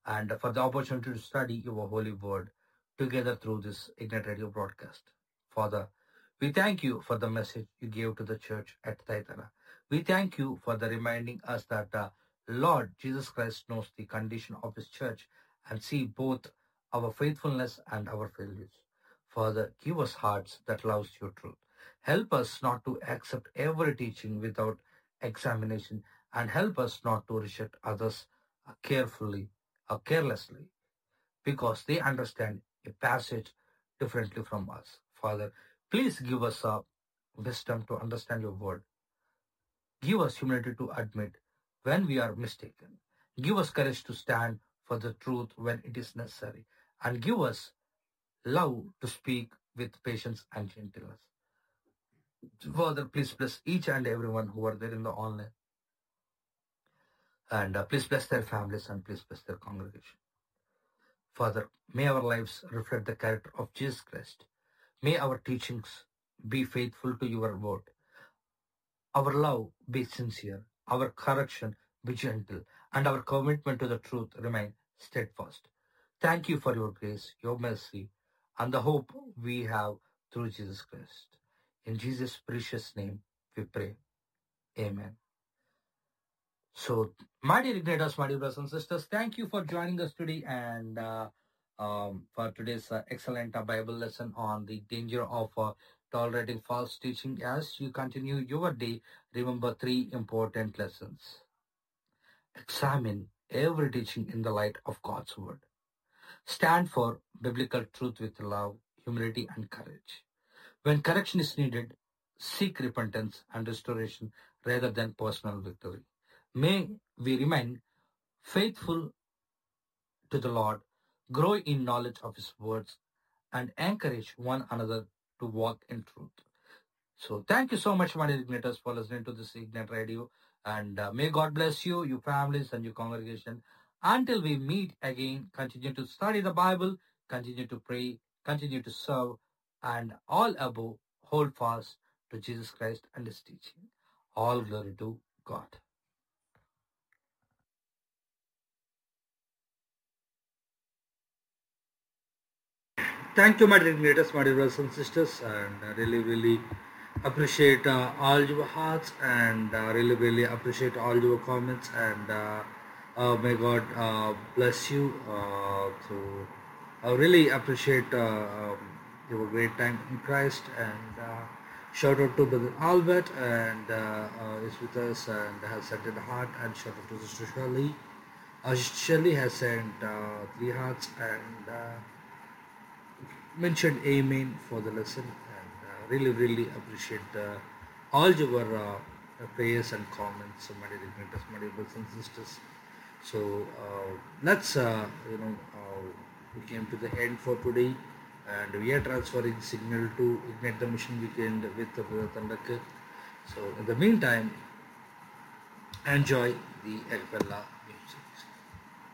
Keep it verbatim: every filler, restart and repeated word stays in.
and for the opportunity to study your holy word together through this Ignite Radio broadcast. Father, we thank you for the message you gave to the church at Thyatira. We thank you for the reminding us that uh, Lord Jesus Christ knows the condition of his church and see both our faithfulness and our failures. Father, give us hearts that loves your truth. Help us not to accept every teaching without examination, and help us not to reject others uh, carefully or carelessly because they understand a passage differently from us. Father, please give us a wisdom to understand your word. Give us humility to admit when we are mistaken. Give us courage to stand for the truth when it is necessary. And give us love to speak with patience and gentleness. Father, please bless each and everyone who are there in the online. And uh, please bless their families and please bless their congregation. Father, may our lives reflect the character of Jesus Christ. May our teachings be faithful to your word. Our love be sincere. Our correction be gentle. And our commitment to the truth remain steadfast. Thank you for your grace, your mercy, and the hope we have through Jesus Christ. In Jesus' precious name we pray. Amen. So, my dear Igniters, my dear brothers and sisters, thank you for joining us today and uh, um, for today's uh, excellent uh, Bible lesson on the danger of uh, tolerating false teaching. As you continue your day, remember three important lessons. Examine every teaching in the light of God's word. Stand for biblical truth with love, humility, and courage. When correction is needed, seek repentance and restoration rather than personal victory. May we remain faithful to the Lord, grow in knowledge of his words, and encourage one another to walk in truth. So thank you so much, my dear Igniters, for listening to this Ignite Radio. And uh, may God bless you, your families, and your congregation. Until we meet again, continue to study the Bible, continue to pray, continue to serve, and all above, hold fast to Jesus Christ and his teaching. All glory to God. Thank you, my dear Igniters, my dear brothers and sisters, and I really, really appreciate uh, all your hearts and uh, really, really appreciate all your comments and uh, uh, may God uh, bless you. Uh, so I really appreciate uh, um, your great time in Christ and uh, shout out to Brother Albert and uh, uh, is with us and has sent in the heart and shout out to Sister Shirley. Uh, Shirley has sent uh, three hearts and uh, mentioned amen for the lesson and uh, really really appreciate uh, all your uh, prayers and comments, my dear Igniters, my dear brothers and sisters. So uh, let's uh, you know uh, we came to the end for today and we are transferring signal to Ignite the Mission Weekend with uh, Brother Tandaka. So in the meantime, enjoy the acapella.